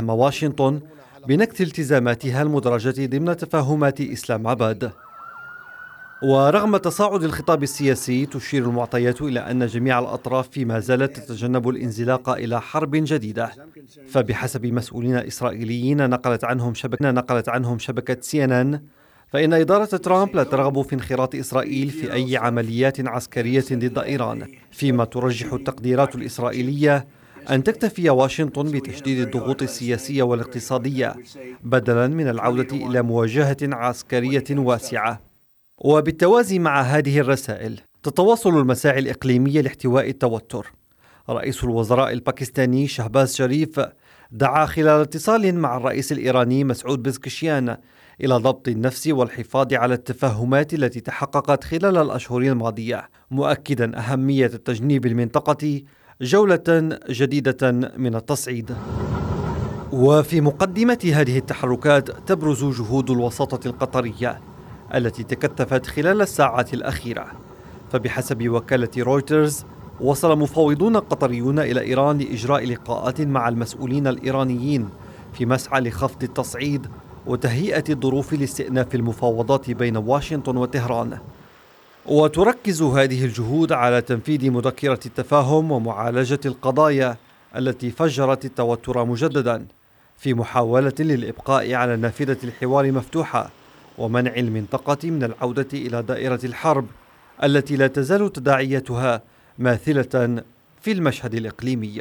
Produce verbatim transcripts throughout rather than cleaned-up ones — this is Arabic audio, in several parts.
اتهم واشنطن بنكث التزاماتها المدرجة ضمن تفاهمات إسلام آباد. ورغم تصاعد الخطاب السياسي، تشير المعطيات إلى أن جميع الأطراف فيما زالت تتجنب الانزلاق إلى حرب جديدة. فبحسب مسؤولين إسرائيليين نقلت عنهم شبكة نقلت عنهم شبكة سي إن إن، فإن إدارة ترامب لا ترغب في انخراط إسرائيل في أي عمليات عسكرية ضد إيران، فيما ترجح التقديرات الإسرائيلية أن تكتفي واشنطن بتشديد الضغوط السياسية والاقتصادية بدلاً من العودة إلى مواجهة عسكرية واسعة. وبالتوازي مع هذه الرسائل تتواصل المساعي الإقليمية لاحتواء التوتر. رئيس الوزراء الباكستاني شهباز شريف دعا خلال اتصال مع الرئيس الإيراني مسعود بزكشيان إلى ضبط النفس والحفاظ على التفاهمات التي تحققت خلال الأشهر الماضية، مؤكدا أهمية التجنيب المنطقة جولة جديدة من التصعيد. وفي مقدمة هذه التحركات تبرز جهود الوساطة القطرية التي تكثفت خلال الساعات الأخيرة. فبحسب وكالة رويترز، وصل مفاوضون قطريون إلى إيران لإجراء لقاءات مع المسؤولين الإيرانيين في مسعى لخفض التصعيد وتهيئة الظروف لاستئناف المفاوضات بين واشنطن وطهران. وتركز هذه الجهود على تنفيذ مذكرة التفاهم ومعالجة القضايا التي فجرت التوتر مجددا، في محاولة للإبقاء على نافذة الحوار مفتوحة ومنع المنطقة من العودة إلى دائرة الحرب التي لا تزال تداعياتها ماثلة في المشهد الإقليمي.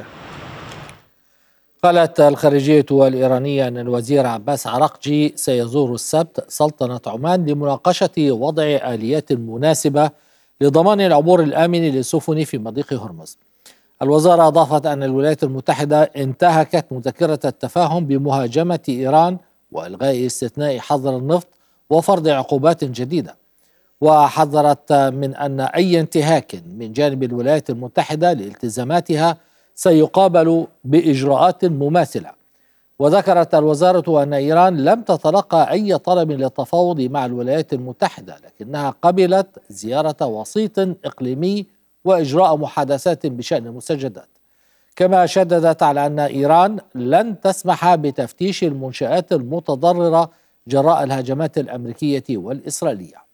قالت الخارجية الإيرانية أن الوزير عباس عراقجي سيزور السبت سلطنة عمان لمناقشة وضع آليات مناسبة لضمان العبور الآمن للسفن في مضيق هرمز. الوزارة أضافت أن الولايات المتحدة انتهكت مذكرة التفاهم بمهاجمة إيران وإلغاء استثناء حظر النفط وفرض عقوبات جديدة، وحذرت من أن أي انتهاك من جانب الولايات المتحدة لالتزاماتها سيقابل بإجراءات مماثلة. وذكرت الوزارة أن إيران لم تتلقى أي طلب للتفاوض مع الولايات المتحدة، لكنها قبلت زيارة وسيط إقليمي وإجراء محادثات بشأن المستجدات. كما شددت على أن إيران لن تسمح بتفتيش المنشآت المتضررة جراء الهجمات الأمريكية والإسرائيلية.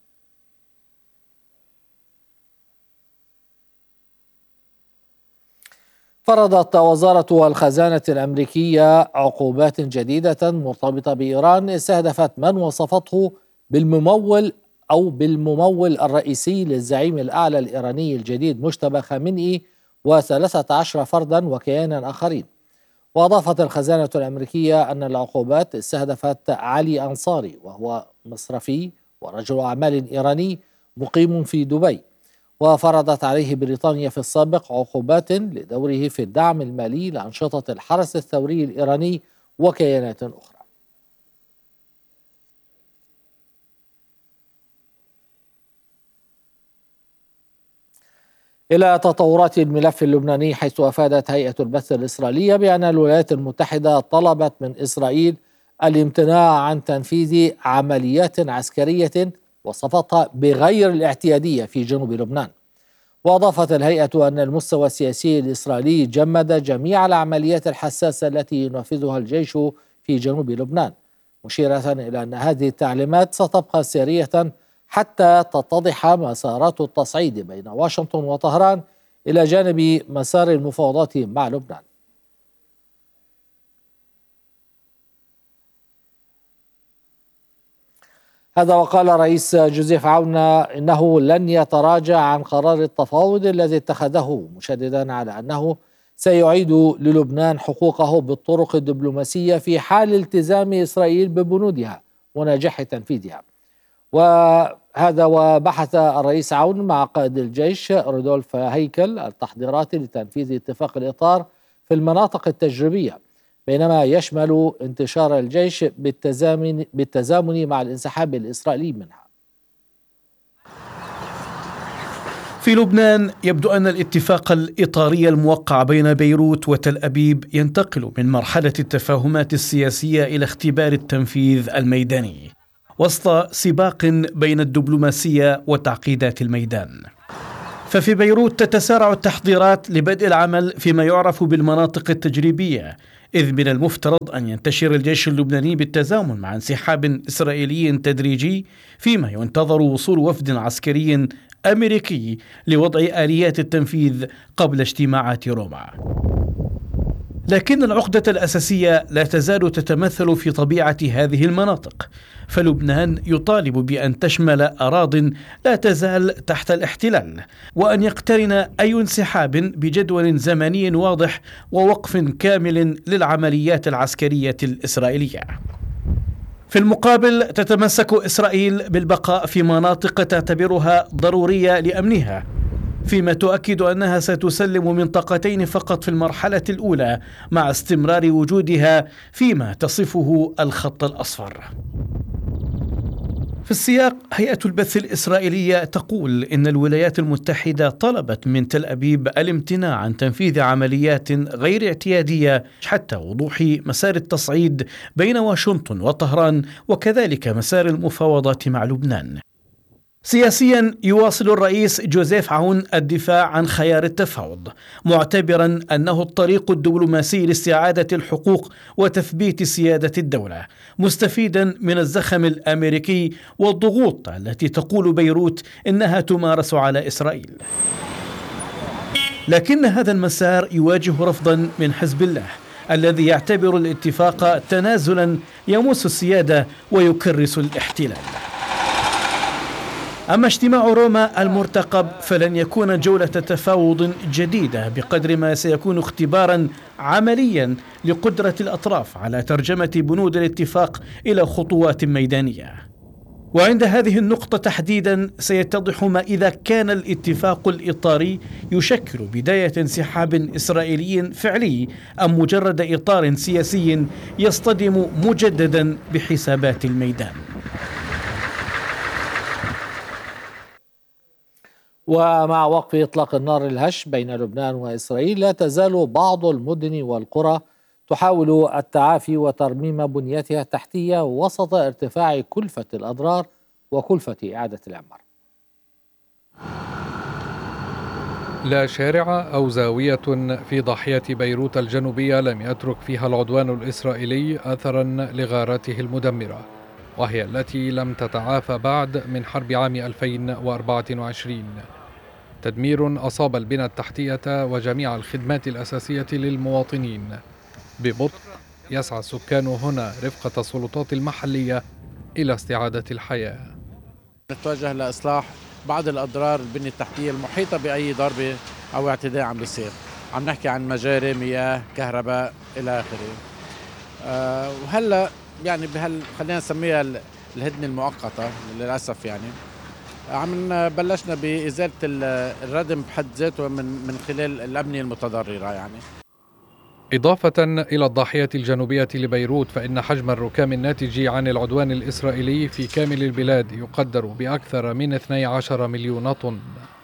فرضت وزارة الخزانة الأمريكية عقوبات جديدة مرتبطة بإيران استهدفت من وصفته بالممول أو بالممول الرئيسي للزعيم الأعلى الإيراني الجديد مجتبى خامنئي وثلاثة عشر فردا وكيانا آخرين. وأضافت الخزانة الأمريكية أن العقوبات استهدفت علي أنصاري، وهو مصرفي ورجل أعمال إيراني مقيم في دبي، وفرضت عليه بريطانيا في السابق عقوبات لدوره في الدعم المالي لأنشطة الحرس الثوري الإيراني وكيانات أخرى. إلى تطورات الملف اللبناني، حيث أفادت هيئة البث الإسرائيلية بأن الولايات المتحدة طلبت من إسرائيل الامتناع عن تنفيذ عمليات عسكرية وصفتها بغير الاعتيادية في جنوب لبنان. وأضافت الهيئة أن المستوى السياسي الإسرائيلي جمد جميع العمليات الحساسة التي ينفذها الجيش في جنوب لبنان، مشيرة إلى أن هذه التعليمات ستبقى سارية حتى تتضح مسارات التصعيد بين واشنطن وطهران إلى جانب مسار المفاوضات مع لبنان. هذا وقال رئيس جوزيف عون إنه لن يتراجع عن قرار التفاوض الذي اتخذه، مشددا على أنه سيعيد للبنان حقوقه بالطرق الدبلوماسية في حال التزام إسرائيل ببنودها ونجاح تنفيذها. وهذا وبحث الرئيس عون مع قائد الجيش رودولف هيكل التحضيرات لتنفيذ اتفاق الإطار في المناطق التجريبية، بينما يشمل انتشار الجيش بالتزامن, بالتزامن مع الانسحاب الإسرائيلي منها. في لبنان يبدو أن الاتفاق الإطاري الموقع بين بيروت وتل أبيب ينتقل من مرحلة التفاهمات السياسية إلى اختبار التنفيذ الميداني وسط سباق بين الدبلوماسية وتعقيدات الميدان. ففي بيروت تتسارع التحضيرات لبدء العمل فيما يعرف بالمناطق التجريبية، إذ من المفترض أن ينتشر الجيش اللبناني بالتزامن مع انسحاب إسرائيلي تدريجي، فيما ينتظر وصول وفد عسكري أمريكي لوضع آليات التنفيذ قبل اجتماعات روما. لكن العقدة الأساسية لا تزال تتمثل في طبيعة هذه المناطق، فلبنان يطالب بأن تشمل أراضٍ لا تزال تحت الاحتلال، وأن يقترن أي انسحاب بجدول زمني واضح ووقف كامل للعمليات العسكرية الإسرائيلية. في المقابل تتمسك إسرائيل بالبقاء في مناطق تعتبرها ضرورية لأمنها، فيما تؤكد أنها ستسلم منطقتين فقط في المرحلة الأولى مع استمرار وجودها فيما تصفه الخط الأصفر. في السياق، هيئة البث الإسرائيلية تقول إن الولايات المتحدة طلبت من تل أبيب الامتناع عن تنفيذ عمليات غير اعتيادية حتى وضوح مسار التصعيد بين واشنطن وطهران، وكذلك مسار المفاوضات مع لبنان. سياسيا يواصل الرئيس جوزيف عون الدفاع عن خيار التفاوض، معتبرا أنه الطريق الدبلوماسي لاستعادة الحقوق وتثبيت سيادة الدولة، مستفيدا من الزخم الأمريكي والضغوط التي تقول بيروت إنها تمارس على إسرائيل. لكن هذا المسار يواجه رفضا من حزب الله الذي يعتبر الاتفاق تنازلا يمس السيادة ويكرس الاحتلال. أما اجتماع روما المرتقب فلن يكون جولة تفاوض جديدة بقدر ما سيكون اختبارا عمليا لقدرة الأطراف على ترجمة بنود الاتفاق إلى خطوات ميدانية. وعند هذه النقطة تحديدا سيتضح ما إذا كان الاتفاق الإطاري يشكل بداية انسحاب إسرائيلي فعلي أم مجرد إطار سياسي يصطدم مجددا بحسابات الميدان. ومع وقف إطلاق النار الهش بين لبنان وإسرائيل، لا تزال بعض المدن والقرى تحاول التعافي وترميم بنيتها التحتية وسط ارتفاع كلفة الأضرار وكلفة إعادة الإعمار. لا شارع أو زاوية في ضاحية بيروت الجنوبية لم يترك فيها العدوان الإسرائيلي أثرا لغاراته المدمرة، وهي التي لم تتعافى بعد من حرب عام ألفين وأربعة وعشرين. تدمير أصاب البنى التحتية وجميع الخدمات الأساسية للمواطنين. ببطء يسعى السكان هنا رفقة السلطات المحلية إلى استعادة الحياة. نتوجه لإصلاح بعض الأضرار البنية التحتية المحيطة بأي ضربة أو اعتداء عم بيصير. عم نحكي عن مجاري، مياه، كهرباء إلى آخره. أه وهلا يعني بهال خلينا نسميها الهدنة المؤقتة للأسف، يعني عم بلشنا بإزالة الردم بحد ذاته من من خلال الأبنية المتضررة. يعني إضافة إلى الضاحية الجنوبية لبيروت، فإن حجم الركام الناتج عن العدوان الإسرائيلي في كامل البلاد يقدر بأكثر من اثني عشر مليون طن.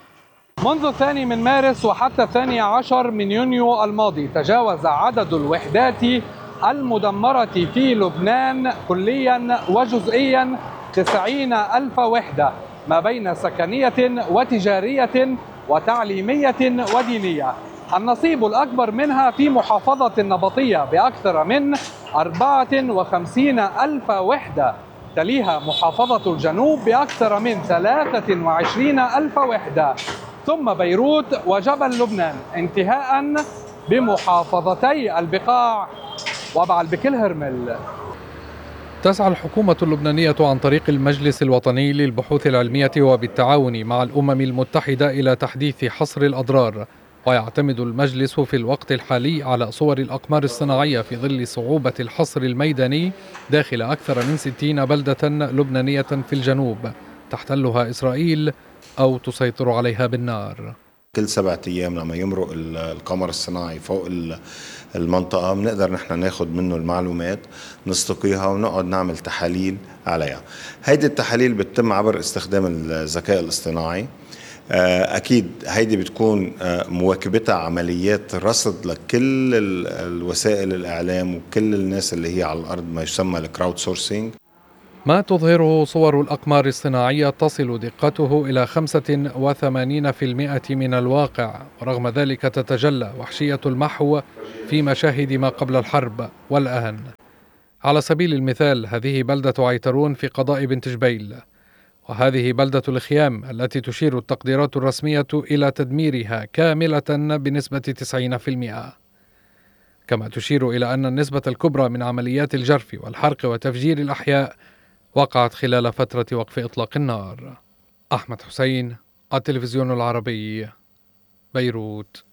منذ الثاني من مارس وحتى الثاني عشر من يونيو الماضي تجاوز عدد الوحدات المدمرة في لبنان كليا وجزئيا تسعين ألف وحدة، ما بين سكنية وتجارية وتعليمية ودينية. النصيب الأكبر منها في محافظة النبطية بأكثر من أربعة وخمسين ألف وحدة، تليها محافظة الجنوب بأكثر من ثلاثة وعشرين ألف وحدة، ثم بيروت وجبل لبنان، انتهاء بمحافظتي البقاع وبعل بكل هرمل. تسعى الحكومة اللبنانية عن طريق المجلس الوطني للبحوث العلمية وبالتعاون مع الأمم المتحدة إلى تحديث حصر الأضرار، ويعتمد المجلس في الوقت الحالي على صور الأقمار الصناعية في ظل صعوبة الحصر الميداني داخل أكثر من ستين بلدة لبنانية في الجنوب تحتلها إسرائيل أو تسيطر عليها بالنار. كل سبعة أيام لما يمرق القمر الصناعي فوق المنطقة بنقدر نحن ناخد منه المعلومات، نستقيها ونقعد نعمل تحاليل عليها. هيدي التحاليل بتتم عبر استخدام الذكاء الاصطناعي. أكيد هيدي بتكون مواكبتها عمليات رصد لكل الوسائل الإعلام وكل الناس اللي هي على الأرض، ما يسمى الكراود سورسينج. ما تظهره صور الأقمار الصناعية تصل دقته إلى خمسة وثمانين بالمئة من الواقع، ورغم ذلك تتجلى وحشية المحو في مشاهد ما قبل الحرب والآن. على سبيل المثال هذه بلدة عيترون في قضاء بنت جبيل، وهذه بلدة الخيام التي تشير التقديرات الرسمية إلى تدميرها كاملة بنسبة تسعين بالمئة، كما تشير إلى أن النسبة الكبرى من عمليات الجرف والحرق وتفجير الأحياء وقعت خلال فترة وقف إطلاق النار. أحمد حسين، التلفزيون العربي، بيروت.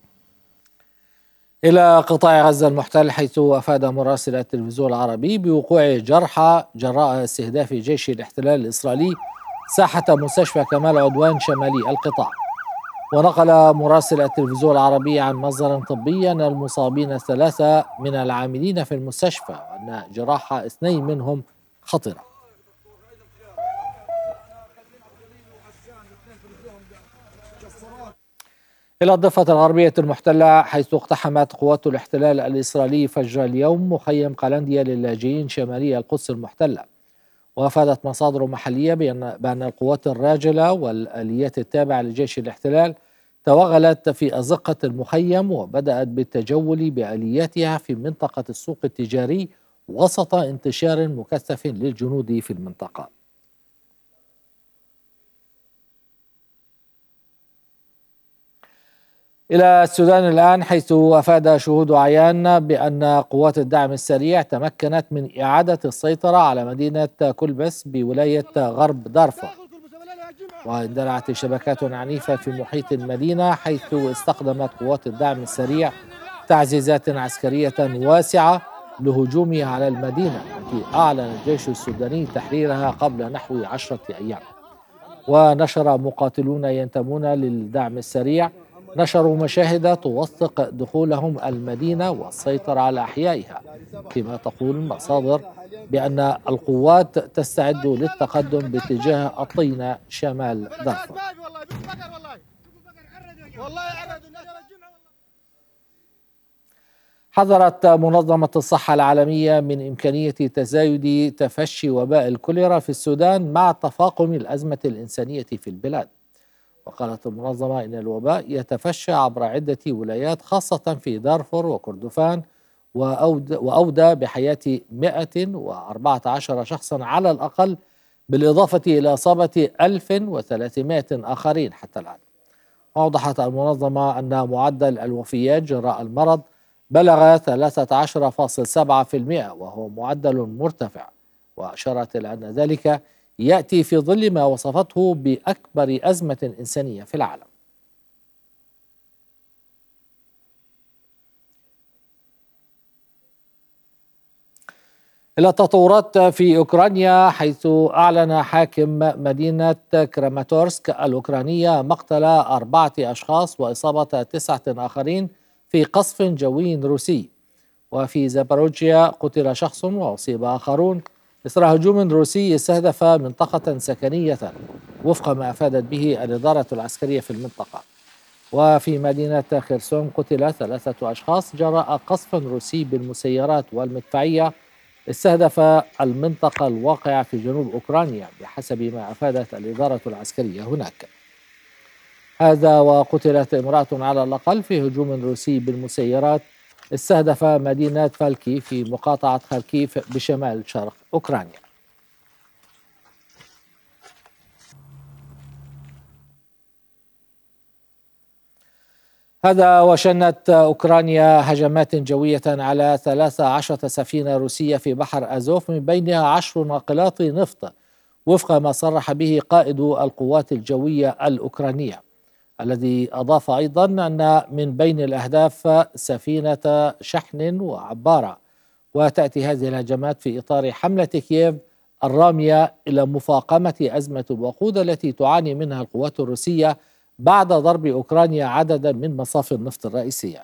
إلى قطاع غزة المحتل، حيث أفاد مراسل التلفزيون العربي بوقوع جرحى جراء استهداف جيش الاحتلال الإسرائيلي ساحة مستشفى كمال عدوان شمالي القطاع. ونقل مراسل التلفزيون العربي عن مصدر طبي أن المصابين الثلاثة من العاملين في المستشفى، وأن جراح اثنين منهم خطرة. إلى الضفة الغربية المحتلة، حيث اقتحمت قوات الاحتلال الإسرائيلي فجر اليوم مخيم قلنديا للاجئين شمالي القدس المحتلة. وأفادت مصادر محلية بأن, بأن القوات الراجلة والآليات التابعة لجيش الاحتلال توغلت في أزقة المخيم، وبدأت بالتجول بآلياتها في منطقة السوق التجاري وسط انتشار مكثف للجنود في المنطقة. إلى السودان الآن، حيث أفاد شهود عيان بأن قوات الدعم السريع تمكنت من إعادة السيطرة على مدينة كلبس بولاية غرب دارفور. واندلعت شبكات عنيفة في محيط المدينة، حيث استخدمت قوات الدعم السريع تعزيزات عسكرية واسعة لهجومها على المدينة التي أعلن الجيش السوداني تحريرها قبل نحو عشرة أيام. ونشر مقاتلون ينتمون للدعم السريع نشروا مشاهد توثق دخولهم المدينة والسيطرة على أحيائها، فيما تقول المصادر بأن القوات تستعد للتقدم باتجاه الطينة شمال دارفور. حذرت منظمة الصحة العالمية من إمكانية تزايد تفشي وباء الكوليرا في السودان مع تفاقم الأزمة الإنسانية في البلاد. وقالت المنظمة إن الوباء يتفشى عبر عدة ولايات، خاصة في دارفور وكردفان، وأودى بحياة مئة وأربعة عشر شخصا على الأقل، بالإضافة إلى إصابة ألف وثلاثمائة آخرين حتى الآن. وأوضحت المنظمة أن معدل الوفيات جراء المرض بلغ ثلاثة عشر فاصلة سبعة بالمئة، وهو معدل مرتفع. وأشارت إلى أن ذلك يأتي في ظل ما وصفته بأكبر أزمة إنسانية في العالم. إلى التطورات في أوكرانيا، حيث أعلن حاكم مدينة كراماتورسك الأوكرانية مقتل أربعة أشخاص وإصابة تسعة آخرين في قصف جوي روسي. وفي زاباروجيا قتل شخص وأصيب آخرون إثر هجوم روسي استهدف منطقة سكنية، وفق ما أفادت به الإدارة العسكرية في المنطقة. وفي مدينة خيرسون قتل ثلاثة أشخاص جراء قصف روسي بالمسيرات والمدفعية استهدف المنطقة الواقعة في جنوب أوكرانيا، بحسب ما أفادت الإدارة العسكرية هناك. هذا وقتلت امرأة على الأقل في هجوم روسي بالمسيرات استهدف مدينة فالكي في مقاطعة خاركيف بشمال شرق أوكرانيا. هذا وشنت أوكرانيا هجمات جوية على ثلاث عشرة سفينة روسية في بحر أزوف، من بينها عشر ناقلات نفط، وفق ما صرح به قائد القوات الجوية الأوكرانية، الذي أضاف أيضا أن من بين الأهداف سفينة شحن وعبارة. وتأتي هذه الهجمات في إطار حملة كييف الرامية إلى مفاقمة أزمة الوقود التي تعاني منها القوات الروسية بعد ضرب أوكرانيا عددا من مصافي النفط الرئيسية.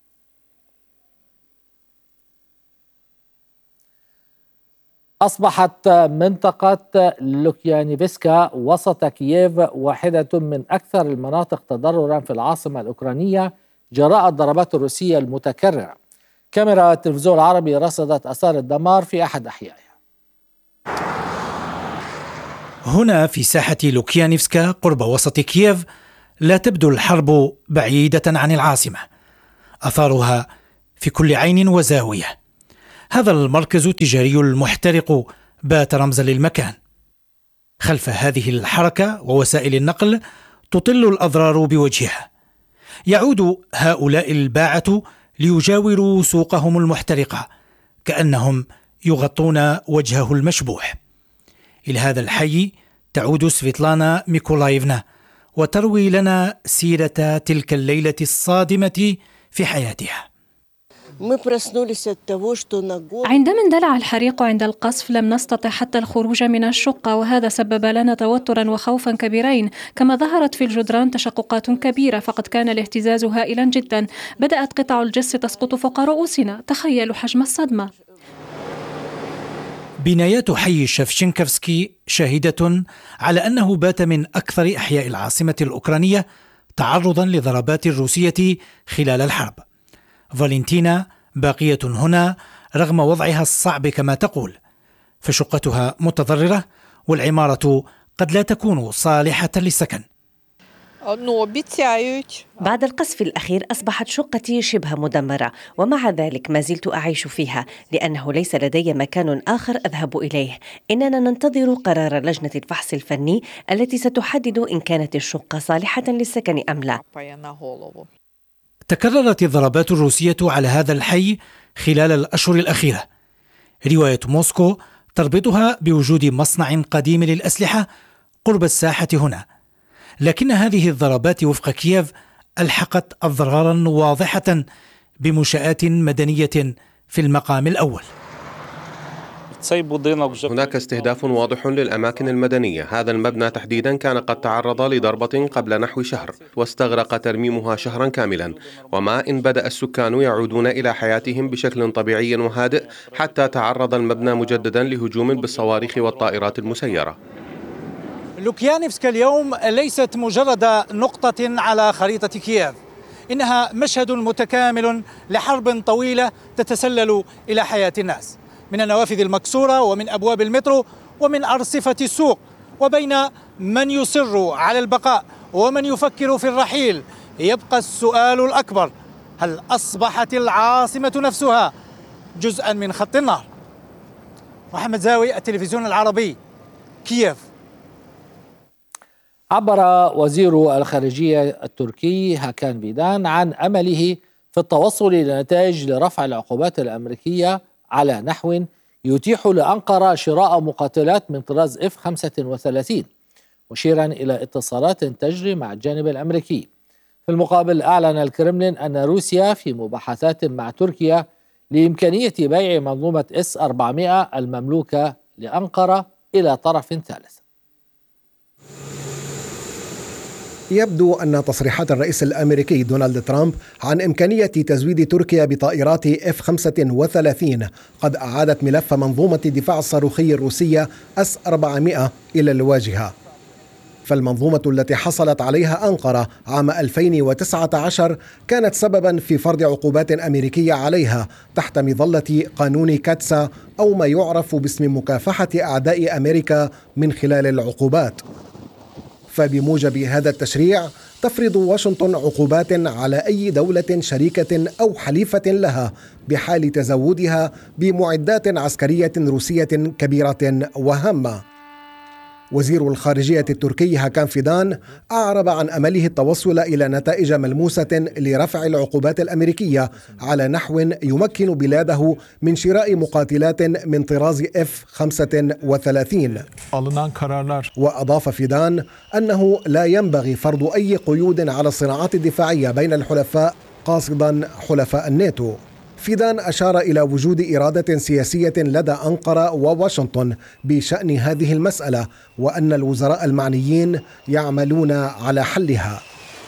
أصبحت منطقة لوكيانيفسكا وسط كييف واحدة من أكثر المناطق تضررا في العاصمة الأوكرانية جراء الضربات الروسية المتكررة. كاميرا التلفزيون العربي رصدت آثار الدمار في أحد أحيائها. هنا في ساحة لوكيانيفسكا قرب وسط كييف لا تبدو الحرب بعيدة عن العاصمة، أثارها في كل عين وزاوية. هذا المركز التجاري المحترق بات رمزا للمكان. خلف هذه الحركة ووسائل النقل تطل الأضرار بوجهها. يعود هؤلاء الباعة ليجاوروا سوقهم المحترقة كأنهم يغطون وجهه المشبوح. إلى هذا الحي تعود سفيتلانا ميكولايفنا وتروي لنا سيرة تلك الليلة الصادمة في حياتها. عندما اندلع الحريق عند القصف لم نستطع حتى الخروج من الشقة، وهذا سبب لنا توترا وخوفا كبيرين. كما ظهرت في الجدران تشققات كبيرة، فقد كان الاهتزاز هائلا جدا. بدأت قطع الجس تسقط فوق رؤوسنا. تخيلوا حجم الصدمة. بنايات حي شفشنكفسكي شاهدة على أنه بات من أكثر أحياء العاصمة الأوكرانية تعرضا لضربات الروسية خلال الحرب. فالنتينا باقية هنا رغم وضعها الصعب كما تقول، فشقتها متضررة والعمارة قد لا تكون صالحة للسكن. بعد القصف الأخير أصبحت شقتي شبه مدمرة، ومع ذلك ما زلت أعيش فيها لأنه ليس لدي مكان آخر أذهب إليه. إننا ننتظر قرار لجنة الفحص الفني التي ستحدد إن كانت الشقة صالحة للسكن أم لا. تكررت الضربات الروسية على هذا الحي خلال الأشهر الأخيرة. رواية موسكو تربطها بوجود مصنع قديم للأسلحة قرب الساحة هنا، لكن هذه الضربات وفق كييف ألحقت أضرارا واضحة بمنشآت مدنية في المقام الأول. هناك استهداف واضح للأماكن المدنية. هذا المبنى تحديدا كان قد تعرض لضربة قبل نحو شهر، واستغرق ترميمها شهرا كاملا، وما إن بدأ السكان يعودون إلى حياتهم بشكل طبيعي وهادئ حتى تعرض المبنى مجددا لهجوم بالصواريخ والطائرات المسيرة. لوكيانيفسكا اليوم ليست مجرد نقطة على خريطة كييف، إنها مشهد متكامل لحرب طويلة تتسلل إلى حياة الناس، من النوافذ المكسورة ومن أبواب المترو ومن أرصفة السوق، وبين من يصر على البقاء ومن يفكر في الرحيل. يبقى السؤال الأكبر: هل أصبحت العاصمة نفسها جزءا من خط النار؟ محمد زاوي، التلفزيون العربي، كييف. عبر وزير الخارجية التركي هاكان فيدان عن أمله في التوصل إلى نتائج لرفع العقوبات الأمريكية على نحو يتيح لأنقرة شراء مقاتلات من طراز إف خمسة وثلاثين، مشيرا إلى اتصالات تجري مع الجانب الأمريكي. في المقابل أعلن الكرملين أن روسيا في مباحثات مع تركيا لإمكانية بيع منظومة إس أربعمائة المملوكة لأنقرة إلى طرف ثالث. يبدو أن تصريحات الرئيس الأمريكي دونالد ترامب عن إمكانية تزويد تركيا بطائرات إف خمسة وثلاثين قد أعادت ملف منظومة الدفاع الصاروخي الروسية إس أربعمائة إلى الواجهة. فالمنظومة التي حصلت عليها أنقرة عام ألفين وتسعة عشر كانت سببا في فرض عقوبات أمريكية عليها تحت مظلة قانون كاتسا، أو ما يعرف باسم مكافحة أعداء أمريكا من خلال العقوبات. فبموجب هذا التشريع تفرض واشنطن عقوبات على أي دولة شريكة أو حليفة لها بحال تزودها بمعدات عسكرية روسية كبيرة وهامة. وزير الخارجية التركي هاكان فيدان أعرب عن أمله التوصل إلى نتائج ملموسة لرفع العقوبات الأمريكية على نحو يمكن بلاده من شراء مقاتلات من طراز إف خمسة وثلاثين. وأضاف فيدان أنه لا ينبغي فرض أي قيود على الصناعات الدفاعية بين الحلفاء، قاصدا حلفاء الناتو. فيدان أشار إلى وجود إرادة سياسية لدى أنقرة وواشنطن بشأن هذه المسألة، وأن الوزراء المعنيين يعملون على حلها.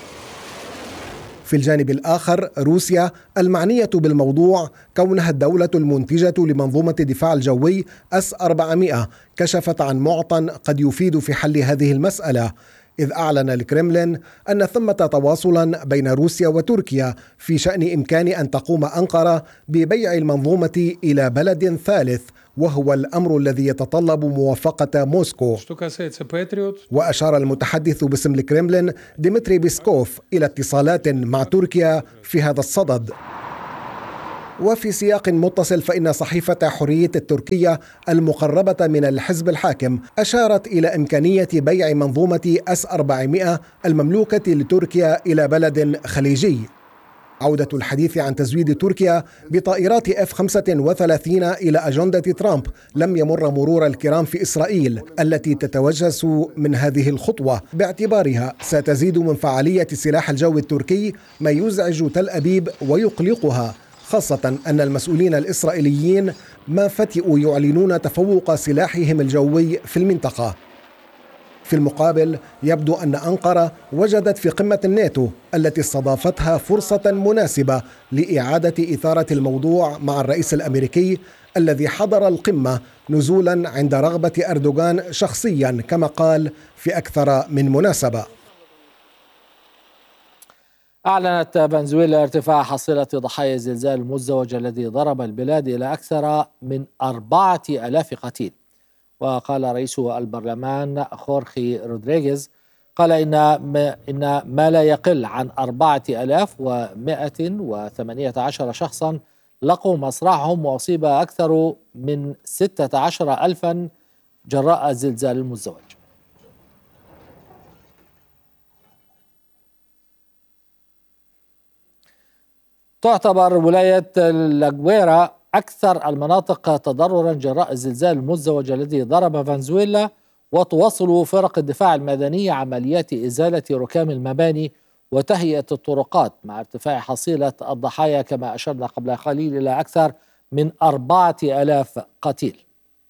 في الجانب الآخر روسيا المعنية بالموضوع كونها الدولة المنتجة لمنظومة الدفاع الجوي إس أربعمائة كشفت عن معطى قد يفيد في حل هذه المسألة، إذ أعلن الكرملين أن ثمة تواصلا بين روسيا وتركيا في شأن إمكان أن تقوم أنقرة ببيع المنظومة إلى بلد ثالث، وهو الأمر الذي يتطلب موافقة موسكو. وأشار المتحدث باسم الكرملين ديمتري بيسكوف إلى اتصالات مع تركيا في هذا الصدد. وفي سياق متصل فإن صحيفة حرية التركية المقربة من الحزب الحاكم أشارت إلى إمكانية بيع منظومة إس أربعمائة المملوكة لتركيا إلى بلد خليجي. عودة الحديث عن تزويد تركيا بطائرات إف خمسة وثلاثين إلى أجندة ترامب لم يمر مرور الكرام في إسرائيل، التي تتوجس من هذه الخطوة باعتبارها ستزيد من فعالية سلاح الجو التركي، ما يزعج تل أبيب ويقلقها، خاصة أن المسؤولين الإسرائيليين ما فتئوا يعلنون تفوق سلاحهم الجوي في المنطقة. في المقابل يبدو أن أنقرة وجدت في قمة الناتو التي استضافتها فرصة مناسبة لإعادة إثارة الموضوع مع الرئيس الأمريكي الذي حضر القمة نزولا عند رغبة أردوغان شخصيا كما قال في أكثر من مناسبة. أعلنت فنزويلا ارتفاع حصيلة ضحايا الزلزال المزدوج الذي ضرب البلاد إلى أكثر من أربعة آلاف قتيل. وقال رئيس البرلمان خورخي رودريغيز قال إن إن ما لا يقل عن أربعة آلاف ومائة وثمانية عشر شخصا لقوا مصرعهم، وأصيب أكثر من ستة عشر ألفا جراء الزلزال المزدوج. تعتبر ولاية لاغويرا أكثر المناطق تضررا جراء الزلزال المزدوج الذي ضرب فنزويلا، وتواصل فرق الدفاع المدني عمليات إزالة ركام المباني وتهيئة الطرقات مع ارتفاع حصيلة الضحايا كما أشرنا قبل قليل إلى أكثر من أربعة آلاف قتيل.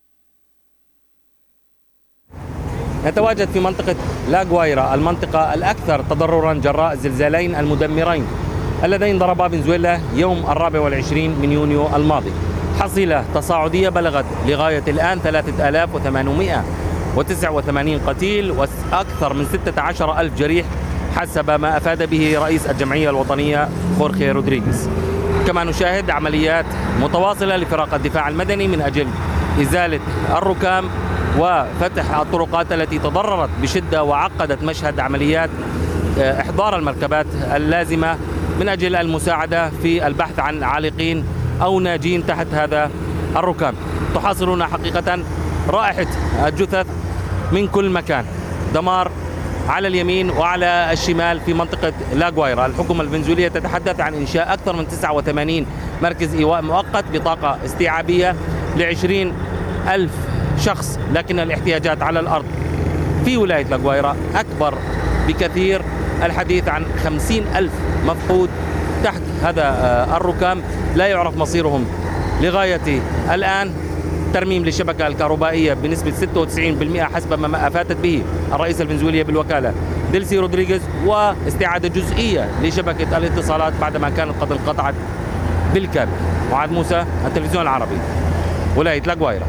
نتواجد في منطقة لاغويرا، المنطقة الأكثر تضررا جراء الزلزالين المدمرين اللذين ضربا فنزويلا يوم الرابع والعشرين من يونيو الماضي. حصيلة تصاعدية بلغت لغاية الآن ثلاثة آلاف وثمانمائة وتسعة وثمانين قتيل وأكثر من ستة عشر ألف جريح حسب ما أفاد به رئيس الجمعية الوطنية خورخي رودريغيز. كما نشاهد عمليات متواصلة لفرق الدفاع المدني من أجل إزالة الركام وفتح الطرقات التي تضررت بشدة وعقدت مشهد عمليات إحضار المركبات اللازمة من أجل المساعدة في البحث عن عالقين أو ناجين تحت هذا الركام. تحاصرون حقيقة رائحة الجثث من كل مكان، دمار على اليمين وعلى الشمال في منطقة لاغويرا. الحكومة الفنزويلية تتحدث عن إنشاء أكثر من تسعة وثمانين مركز إيواء مؤقت بطاقة استيعابية لعشرين ألف شخص، لكن الاحتياجات على الأرض في ولاية لاغويرا أكبر بكثير. الحديث عن خمسين ألف مفقود تحت هذا الركام لا يعرف مصيرهم لغاية الآن. ترميم للشبكة الكهربائية بنسبة ستة وتسعين بالمئة حسب ما أفادت به الرئيس الفنزويلية بالوكالة ديلسي رودريغيز، واستعادة جزئية لشبكة الاتصالات بعدما كانت قد انقطعت بالكامل. معاذ موسى، التلفزيون العربي، ولاية لاغويرا.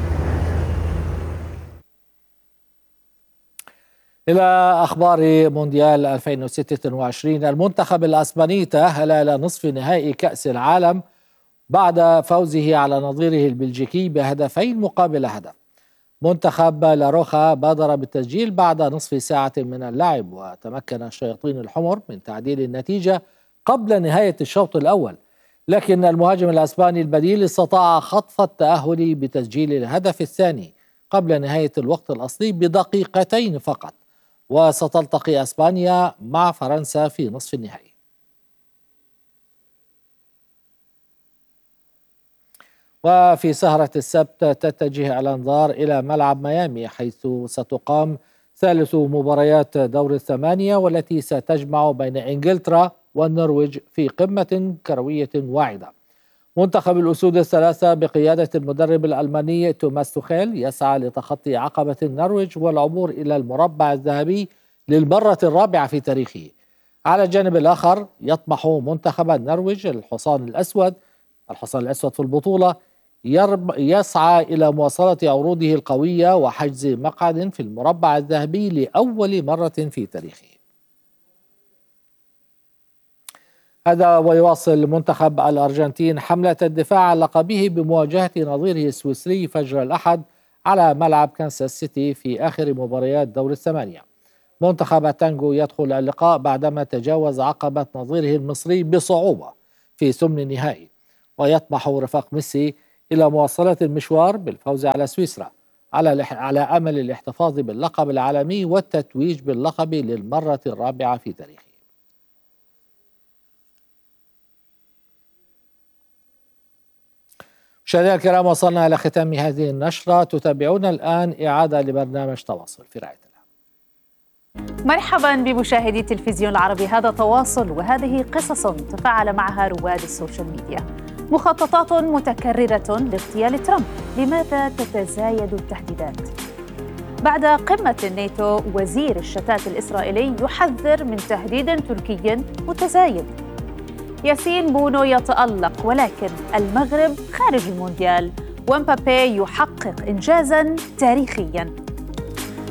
إلى أخبار مونديال ألفين وستة وعشرين. المنتخب الأسباني تأهل إلى نصف نهائي كأس العالم بعد فوزه على نظيره البلجيكي بهدفين مقابل هدف. منتخب لاروخا بادر بالتسجيل بعد نصف ساعة من اللعب، وتمكن الشياطين الحمر من تعديل النتيجة قبل نهاية الشوط الأول، لكن المهاجم الأسباني البديل استطاع خطف التأهل بتسجيل الهدف الثاني قبل نهاية الوقت الأصلي بدقيقتين فقط. وستلتقي أسبانيا مع فرنسا في نصف النهائي. وفي سهرة السبت تتجه الأنظار إلى ملعب ميامي، حيث ستقام ثالث مباريات دور الثمانية، والتي ستجمع بين إنجلترا والنرويج في قمة كروية واعدة. منتخب الأسود الثلاثة بقيادة المدرب الألماني توماس توخيل يسعى لتخطي عقبة النرويج والعبور إلى المربع الذهبي للمرة الرابعة في تاريخه. على الجانب الآخر يطمح منتخب النرويج الحصان الأسود الحصان الأسود في البطولة يسعى إلى مواصلة عروضه القوية وحجز مقعد في المربع الذهبي لأول مرة في تاريخه. هذا ويواصل منتخب الأرجنتين حملة الدفاع عن لقبه بمواجهة نظيره السويسري فجر الأحد على ملعب كانساس سيتي في آخر مباريات دور الثمانية. منتخب التانجو يدخل اللقاء بعدما تجاوز عقبة نظيره المصري بصعوبة في ثمن النهائي، ويطمح رفاق ميسي إلى مواصلة المشوار بالفوز على سويسرا على على أمل الاحتفاظ باللقب العالمي والتتويج باللقب للمرة الرابعة في تاريخه. مشاهدينا الكرام، وصلنا إلى ختام هذه النشرة. تتابعون الآن إعادة لبرنامج تواصل في رعاية الله. مرحبا بمشاهدي التلفزيون العربي، هذا تواصل وهذه قصص تفاعل معها رواد السوشيال ميديا. مخططات متكررة لاغتيال ترامب، لماذا تتزايد التهديدات؟ بعد قمة الناتو وزير الشتات الإسرائيلي يحذر من تهديد تركي متزايد. ياسين بونو يتألق ولكن المغرب خارج المونديال، ومبابي يحقق إنجازا تاريخيا.